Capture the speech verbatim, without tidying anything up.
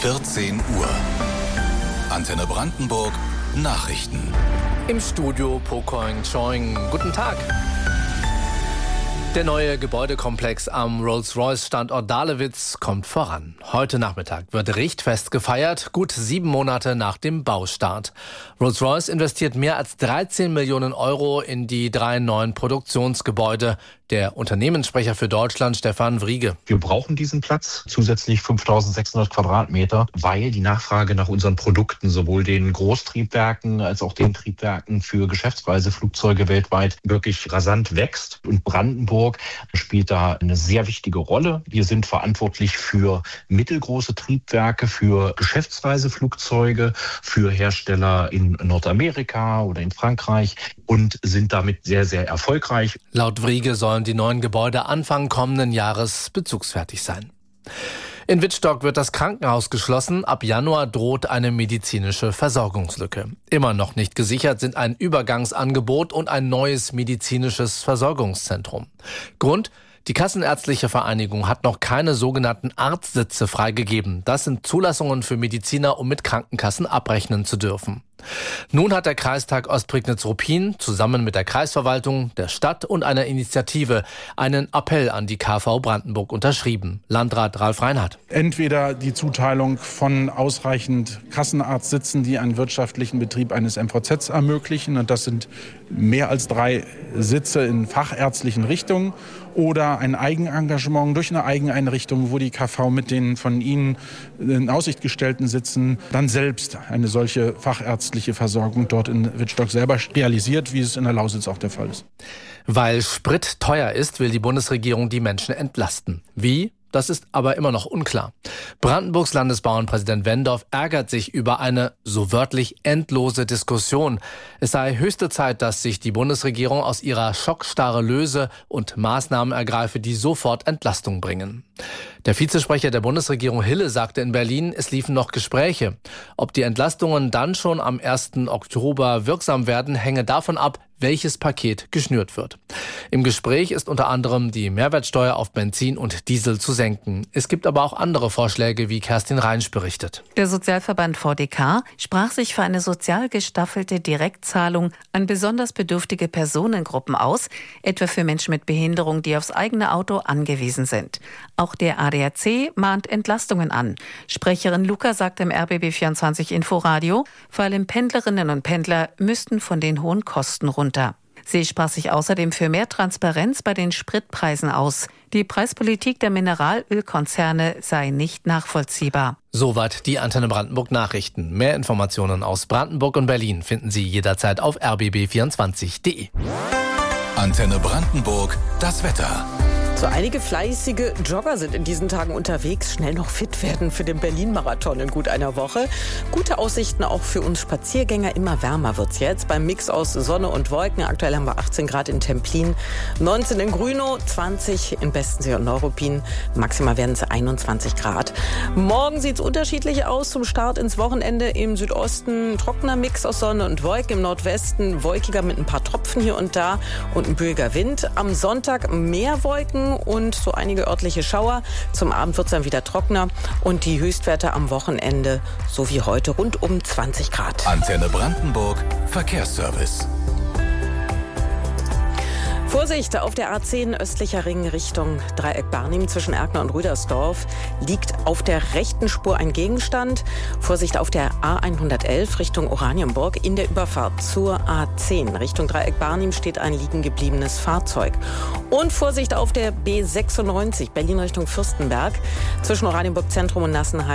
vierzehn Uhr. Antenne Brandenburg Nachrichten. Im Studio Pocoing Choing. Guten Tag. Der neue Gebäudekomplex am Rolls-Royce-Standort Dahlewitz kommt voran. Heute Nachmittag wird Richtfest gefeiert, gut sieben Monate nach dem Baustart. Rolls-Royce investiert mehr als dreizehn Millionen Euro in die drei neuen Produktionsgebäude. Der Unternehmenssprecher für Deutschland, Stefan Wriege. Wir brauchen diesen Platz, zusätzlich fünftausendsechshundert Quadratmeter, weil die Nachfrage nach unseren Produkten, sowohl den Großtriebwerken als auch den Triebwerken für Geschäftsreiseflugzeuge weltweit, wirklich rasant wächst. Und Brandenburg spielt da eine sehr wichtige Rolle. Wir sind verantwortlich für mittelgroße Triebwerke, für Geschäftsreiseflugzeuge, für Hersteller in Nordamerika oder in Frankreich und sind damit sehr, sehr erfolgreich. Laut Wriege sollen die neuen Gebäude Anfang kommenden Jahres bezugsfertig sein. In Wittstock wird das Krankenhaus geschlossen. Ab Januar droht eine medizinische Versorgungslücke. Immer noch nicht gesichert sind ein Übergangsangebot und ein neues medizinisches Versorgungszentrum. Grund: Die Kassenärztliche Vereinigung hat noch keine sogenannten Arztsitze freigegeben. Das sind Zulassungen für Mediziner, um mit Krankenkassen abrechnen zu dürfen. Nun hat der Kreistag Ostprignitz-Ruppin zusammen mit der Kreisverwaltung, der Stadt und einer Initiative einen Appell an die K V Brandenburg unterschrieben. Landrat Ralf Reinhardt. Entweder die Zuteilung von ausreichend Kassenarztsitzen, die einen wirtschaftlichen Betrieb eines M V Zs ermöglichen, und das sind mehr als drei Sitze in fachärztlichen Richtungen, oder ein Eigenengagement durch eine Eigeneinrichtung, wo die K V mit den von Ihnen in Aussicht gestellten Sitzen dann selbst eine solche fachärztliche Versorgung dort in Wittstock selber realisiert, wie es in der Lausitz auch der Fall ist. Weil Sprit teuer ist, will die Bundesregierung die Menschen entlasten. Wie? Das ist aber immer noch unklar. Brandenburgs Landesbauernpräsident Wendorf ärgert sich über eine, so wörtlich, endlose Diskussion. Es sei höchste Zeit, dass sich die Bundesregierung aus ihrer Schockstarre löse und Maßnahmen ergreife, die sofort Entlastung bringen. Der Vizesprecher der Bundesregierung Hille sagte in Berlin, es liefen noch Gespräche. Ob die Entlastungen dann schon am ersten Oktober wirksam werden, hänge davon ab, welches Paket geschnürt wird. Im Gespräch ist unter anderem die Mehrwertsteuer auf Benzin und Diesel zu senken. Es gibt aber auch andere Vorschläge, wie Kerstin Reinsch berichtet. Der Sozialverband V D K sprach sich für eine sozial gestaffelte Direktzahlung an besonders bedürftige Personengruppen aus, etwa für Menschen mit Behinderung, die aufs eigene Auto angewiesen sind. Auch der A D A C mahnt Entlastungen an. Sprecherin Luca sagt im R B B vierundzwanzig Inforadio, vor allem Pendlerinnen und Pendler müssten von den hohen Kosten runter. Sie sprach sich außerdem für mehr Transparenz bei den Spritpreisen aus. Die Preispolitik der Mineralölkonzerne sei nicht nachvollziehbar. Soweit die Antenne Brandenburg Nachrichten. Mehr Informationen aus Brandenburg und Berlin finden Sie jederzeit auf r b b vierundzwanzig punkt d e. Antenne Brandenburg, das Wetter. So einige fleißige Jogger sind in diesen Tagen unterwegs, schnell noch fit werden für den Berlin-Marathon in gut einer Woche. Gute Aussichten auch für uns Spaziergänger. Immer wärmer wird's jetzt beim Mix aus Sonne und Wolken. Aktuell haben wir achtzehn Grad in Templin, neunzehn in Grünow, zwanzig in Bestensee und Neuruppin. Maximal werden es einundzwanzig Grad. Morgen sieht's unterschiedlich aus zum Start ins Wochenende. Im Südosten trockener Mix aus Sonne und Wolken. Im Nordwesten wolkiger mit ein paar Tropfen hier und da und ein böiger Wind. Am Sonntag mehr Wolken und so einige örtliche Schauer. Zum Abend wird es dann wieder trockener und die Höchstwerte am Wochenende, so wie heute, rund um zwanzig Grad. Antenne Brandenburg Verkehrsservice. Vorsicht, auf der A zehn östlicher Ring Richtung Dreieck Barnim zwischen Erkner und Rüdersdorf liegt auf der rechten Spur ein Gegenstand. Vorsicht auf der A hundertelf Richtung Oranienburg in der Überfahrt zur A zehn Richtung Dreieck Barnim steht ein liegen gebliebenes Fahrzeug. Und Vorsicht auf der B sechsundneunzig Berlin Richtung Fürstenberg zwischen Oranienburg Zentrum und Nassenheim.